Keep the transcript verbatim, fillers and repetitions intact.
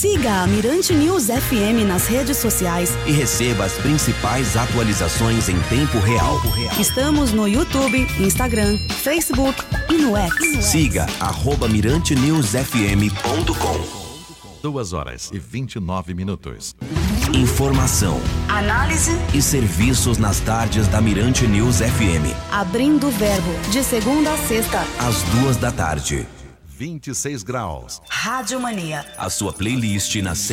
Siga a Mirante News F M nas redes sociais e receba as principais atualizações em tempo real. Estamos no YouTube, Instagram, Facebook e no X. Siga arroba mirante news f m ponto com. Duas horas e vinte e nove minutos. Informação, Análise e serviços nas tardes da Mirante News F M. Abrindo o Verbo, de segunda a sexta, às duas da tarde. vinte e seis graus. Rádio Mania. A sua playlist na